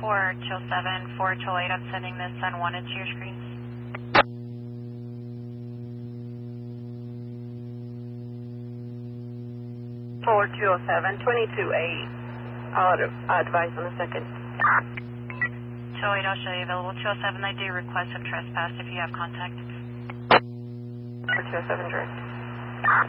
for 207, 428, I'm sending this unwanted to your screens. For 207, 22-8. I'll advise on a second. 208, I'll show you available. 207, I do request some trespass if you have contact. For 207 direct.